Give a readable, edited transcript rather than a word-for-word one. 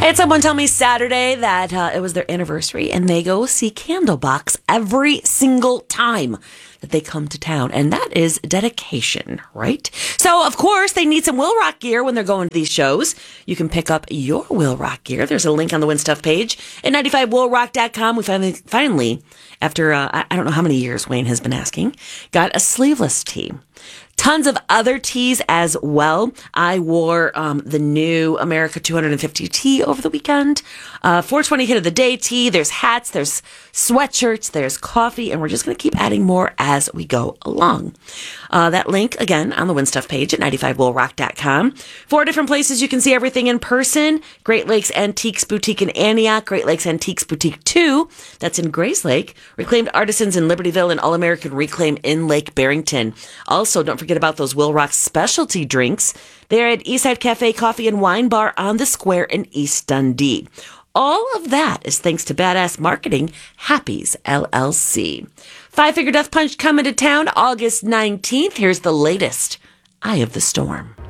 I had someone tell me Saturday that it was their anniversary and they go see Candlebox every single time that they come to town. And that is dedication, right? So, of course, they need some Will Rock gear when they're going to these shows. You can pick up your Will Rock gear. There's a link on the Win Stuff page at 95willrock.com. We finally, after I don't know how many years Wayne has been asking, got a sleeveless tee. Tons of other tees as well. I wore the new America 250 tee over the weekend. 420 hit of the day tee. There's hats, there's sweatshirts, there's coffee, and we're just going to keep adding more as we go along. That link, again, on the Win Stuff page at 95willrock.com. 4 different places you can see everything in person. Great Lakes Antiques Boutique in Antioch. Great Lakes Antiques Boutique 2. That's in Grayslake. Reclaimed Artisans in Libertyville and All-American Reclaim in Lake Barrington. Also, don't forget about those Will Rock specialty drinks. They're at Eastside Cafe Coffee and Wine Bar on the Square in East Dundee. All of that is thanks to Badass Marketing, Happy's LLC. Five Finger Death Punch coming to town August 19th. Here's the latest, Eye of the Storm.